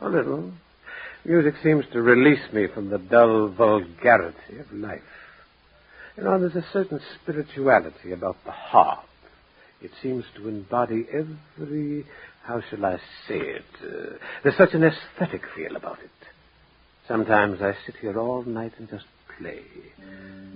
A little. Music seems to release me from the dull vulgarity of life. There's a certain spirituality about the harp. It seems to embody every... how shall I say it? There's such an aesthetic feel about it. Sometimes I sit here all night and just play.